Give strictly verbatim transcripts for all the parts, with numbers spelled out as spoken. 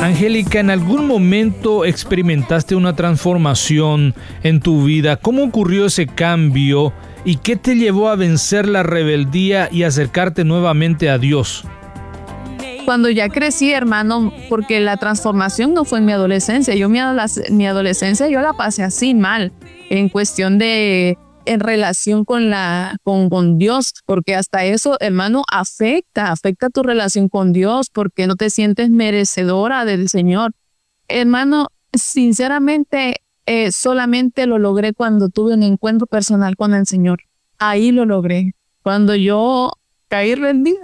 Angélica, ¿en algún momento experimentaste una transformación en tu vida? ¿Cómo ocurrió ese cambio y qué te llevó a vencer la rebeldía y acercarte nuevamente a Dios? Cuando ya crecí, hermano, porque la transformación no fue en mi adolescencia. Yo mi, adoles- mi adolescencia yo la pasé así mal, en cuestión de, en relación con la, con, con Dios, porque hasta eso, hermano, afecta, afecta tu relación con Dios, porque no te sientes merecedora del Señor. Hermano, sinceramente, eh, solamente lo logré cuando tuve un encuentro personal con el Señor. Ahí lo logré. Cuando yo caí rendida,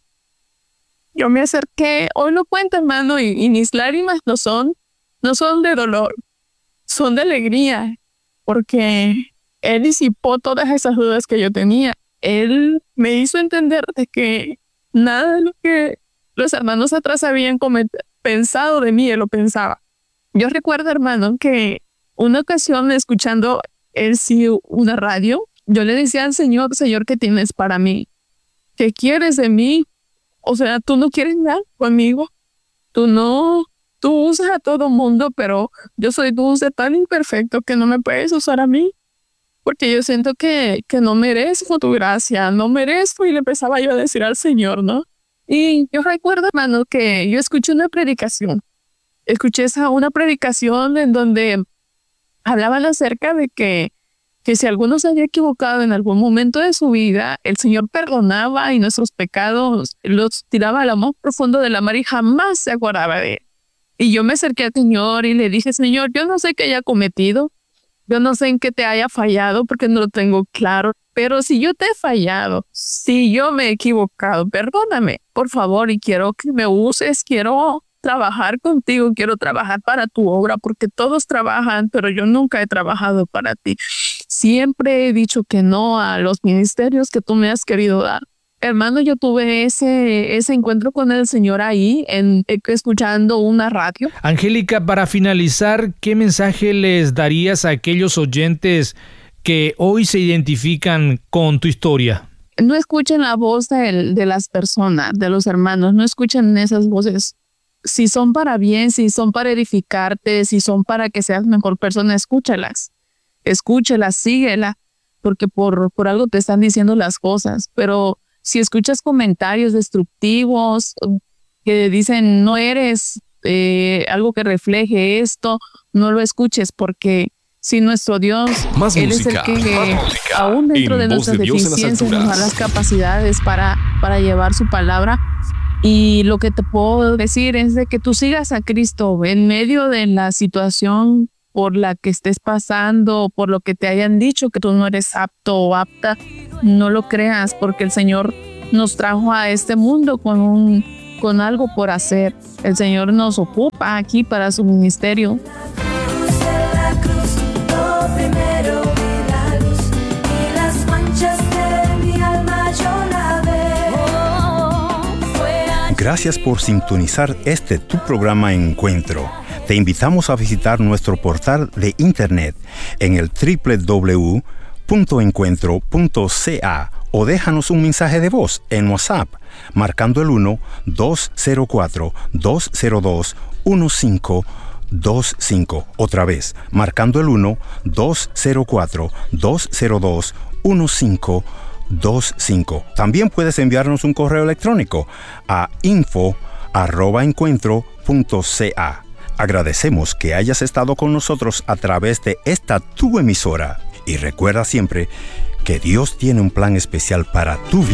yo me acerqué, hoy lo cuento, hermano, y, y mis lágrimas no son, no son de dolor, son de alegría, porque Él disipó todas esas dudas que yo tenía. Él me hizo entender de que nada de lo que los hermanos atrás habían coment- pensado de mí, Él lo pensaba. Yo recuerdo, hermano, que una ocasión escuchando él sí una radio, yo le decía al Señor, Señor, ¿qué tienes para mí? ¿Qué quieres de mí? O sea, tú no quieres nada conmigo. Tú no, tú usas a todo mundo, pero yo soy dulce, tan imperfecto que no me puedes usar a mí. Porque yo siento que, que no merezco tu gracia, no merezco. Y le empezaba yo a decir al Señor, ¿no? Y yo recuerdo, hermano, que yo escuché una predicación. Escuché esa una predicación en donde hablaban acerca de que que si alguno se había equivocado en algún momento de su vida, el Señor perdonaba y nuestros pecados los tiraba a lo más profundo de la mar y jamás se acordaba de él. Y yo me acerqué al Señor y le dije, Señor, yo no sé qué haya cometido, yo no sé en qué te haya fallado porque no lo tengo claro, pero si yo te he fallado, si yo me he equivocado, perdóname, por favor, y quiero que me uses, quiero trabajar contigo, quiero trabajar para tu obra, porque todos trabajan, pero yo nunca he trabajado para ti. Siempre he dicho que no a los ministerios que tú me has querido dar. Hermano, yo tuve ese, ese encuentro con el Señor ahí, en, escuchando una radio. Angélica, para finalizar, ¿qué mensaje les darías a aquellos oyentes que hoy se identifican con tu historia? No escuchen la voz de, de las personas, de los hermanos, no escuchen esas voces. Si son para bien, si son para edificarte, si son para que seas mejor persona, escúchalas. Escúchalas, síguela, porque por, por algo te están diciendo las cosas. Pero si escuchas comentarios destructivos que dicen no eres eh, algo que refleje esto, no lo escuches, porque si nuestro Dios, más Él música, es el que más música, aún dentro de en voz nuestras de Dios en las deficiencias nos da alturas. las capacidades para, para llevar su palabra. Y lo que te puedo decir es de que tú sigas a Cristo en medio de la situación por la que estés pasando, por lo que te hayan dicho que tú no eres apto o apta. No lo creas, porque el Señor nos trajo a este mundo con, un, con algo por hacer. El Señor nos ocupa aquí para su ministerio. Gracias por sintonizar este tu programa Encuentro. Te invitamos a visitar nuestro portal de internet en el doble u doble u doble u punto encuentro punto c a o déjanos un mensaje de voz en WhatsApp marcando el uno dos cero cuatro dos cero dos uno cinco dos cinco. Otra vez, marcando el uno dos cero cuatro dos cero dos uno cinco dos cinco. También puedes enviarnos un correo electrónico a info arroba encuentro punto c a. Agradecemos que hayas estado con nosotros a través de esta tu emisora y recuerda siempre que Dios tiene un plan especial para tu vida.